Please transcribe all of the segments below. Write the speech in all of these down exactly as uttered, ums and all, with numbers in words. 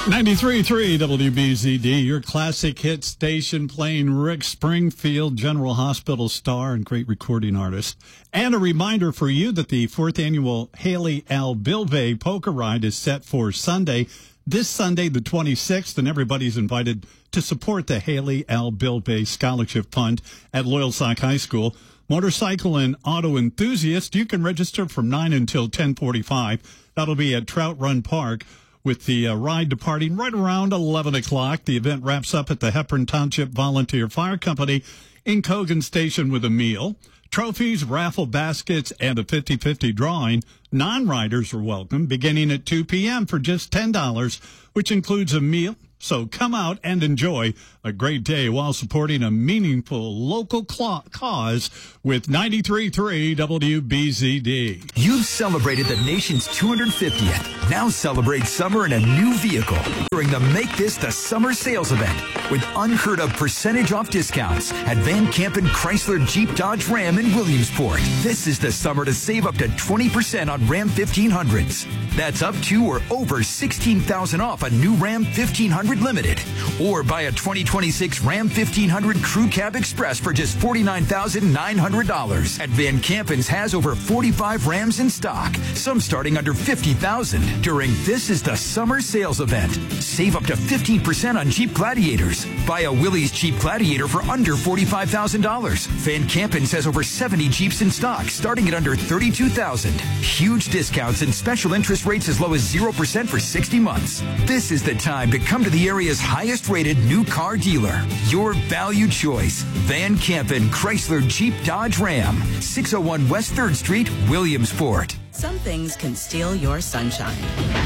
ninety-three point three W B Z D, your classic hit station, playing Rick Springfield, General Hospital star and great recording artist. And a reminder for you that the fourth annual Haley Al Bilbay Poker Ride is set for Sunday, this Sunday the twenty-sixth, and everybody's invited to support the Haley Al Bilbay Scholarship Fund at Loyalsock High School. Motorcycle and auto enthusiasts, you can register from nine until ten forty-five. That'll be at Trout Run Park, with the uh, ride departing right around eleven o'clock. The event wraps up at the Hepburn Township Volunteer Fire Company in Cogan Station with a meal, trophies, raffle baskets, and a fifty-fifty drawing. Non-riders are welcome, beginning at two p.m. for just ten dollars, which includes a meal. So come out and enjoy a great day while supporting a meaningful local cl- cause with ninety-three point three W B Z D. You've celebrated the nation's two hundred fiftieth. Now celebrate summer in a new vehicle during the Make This the Summer sales event with unheard of percentage off discounts at Van Campen Chrysler Jeep Dodge Ram in Williamsport. This is the summer to save up to twenty percent on Ram fifteen hundreds. That's up to or over sixteen thousand dollars off a new Ram fifteen hundred Limited. Or buy a twenty twenty-six Ram fifteen hundred Crew Cab Express for just forty-nine thousand nine hundred dollars. At Van Campen's has over forty-five Rams in stock, some starting under fifty thousand dollars. During This is the Summer sales event, save up to fifteen percent on Jeep Gladiators. Buy a Willys Jeep Gladiator for under forty-five thousand dollars. Van Campen's has over seventy Jeeps in stock, starting at under thirty-two thousand dollars. Huge discounts and special interest rates as low as zero percent for sixty months. This is the time to come to the area's highest rated new car dealer. Your value choice. Van Campen Chrysler Jeep Dodge Ram. six oh one West third Street, Williamsport. Some things can steal your sunshine.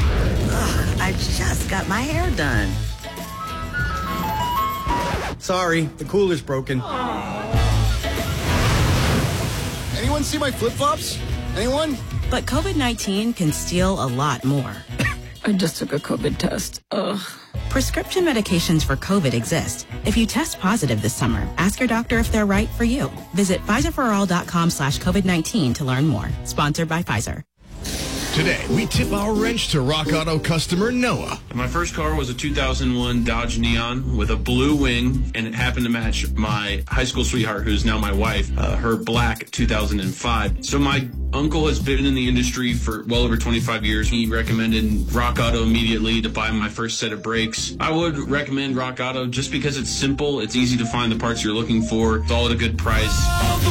Ugh, I just got my hair done. Sorry, the cooler's broken. Anyone see my flip-flops? Anyone? But COVID nineteen can steal a lot more. I just took a COVID test. Ugh. Prescription medications for COVID exist. If you test positive this summer, ask your doctor if they're right for you. Visit Pfizer for all dot com slash COVID nineteen to learn more. Sponsored by Pfizer. Today, we tip our wrench to Rock Auto customer Noah. My first car was a two thousand one Dodge Neon with a blue wing, and it happened to match my high school sweetheart, who's now my wife, uh, her black two thousand five. So my uncle has been in the industry for well over twenty-five years. He recommended Rock Auto immediately to buy my first set of brakes. I would recommend Rock Auto just because it's simple, it's easy to find the parts you're looking for, it's all at a good price.